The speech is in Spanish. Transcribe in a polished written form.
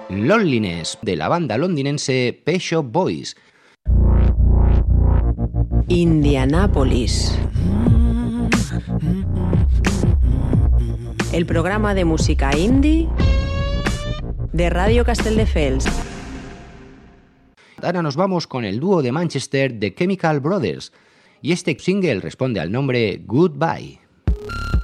Loneliness, de la banda londinense Pet Shop Boys. Indianápolis. El programa de música indie de Radio Castelldefels. Ahora nos vamos con el dúo de Manchester The Chemical Brothers, y este single responde al nombre Goodbye.